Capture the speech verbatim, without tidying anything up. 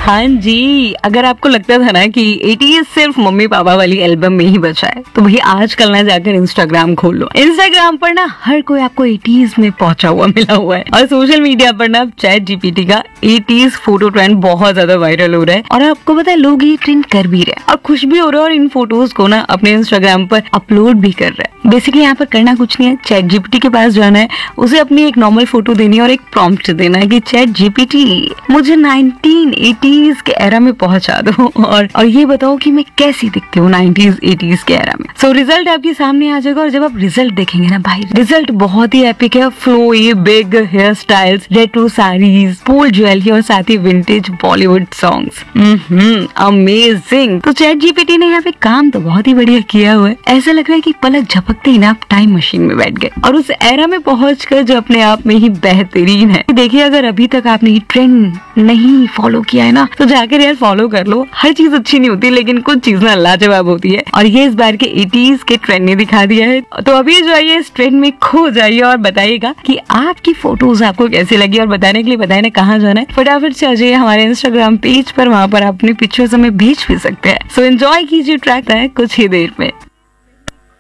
हाँ जी, अगर आपको लगता था ना कि एटीज़ सिर्फ मम्मी पापा वाली एल्बम में ही बचा है, तो भैया आजकल ना जाकर इंस्टाग्राम खोल लो। इंस्टाग्राम पर ना हर कोई आपको एटीज़ में पहुंचा हुआ मिला हुआ है, और सोशल मीडिया पर ना चैट जीपीटी का एटीज़ फोटो ट्रेंड बहुत ज्यादा वायरल हो रहा है। और आपको पता है, लोग ये ट्रेंड कर भी रहे हैं और खुश भी हो रहे हैं, और इन फोटोज को ना अपने इंस्टाग्राम पर अपलोड भी कर रहे हैं। बेसिकली यहाँ पर करना कुछ नहीं है, चैट जीपीटी के पास जाना है, उसे अपनी एक नॉर्मल फोटो देनी है और एक प्रॉम्प्ट देना है कि चैट जीपीटी मुझे नाइनटीन एटीज़ के एरा में पहुंचा दो, और और ये बताओ कि मैं कैसी दिखती हूँ नाइनटीज़ एटीज़ के एरा में। सो so, रिजल्ट आपके सामने आ जाएगा, और जब आप रिजल्ट देखेंगे ना भाई, रिजल्ट बहुत ही एपिक है। Flowy big hair styles, retro saris, पोल ज्वेलरी और साथ ही विंटेज बॉलीवुड सॉन्ग्स। अमेजिंग। तो चैट जीपीटी ने यहाँ पे काम तो बहुत ही बढ़िया किया हुआ है। ऐसा लग रहा है कि पलक झपकते ही ना आप टाइम मशीन में बैठ गए और उस एरा में पहुंचकर जो अपने आप में ही बेहतरीन है। देखिए, अगर अभी तक आपने ये ट्रेंड नहीं फॉलो किया है ना, तो जाकर यार फॉलो कर लो। हर चीज अच्छी नहीं होती, लेकिन कुछ चीज ना लाजवाब होती है, और ये इस बार के एटीज़ के ट्रेंड ने दिखा दिया है। तो अभी जो है इस ट्रेंड में खो जाइए और बताइएगा कि आपकी फोटोज आपको कैसी लगी, और बताने के लिए बताए ना कहाँ जाना है, फटाफट से आ जाइए हमारे इंस्टाग्राम पेज पर। वहाँ पर आप अपनी पिक्चर्स हमें भेज भी सकते हैं। सो एंजॉय कीजिए ट्रैक है कुछ ही देर में।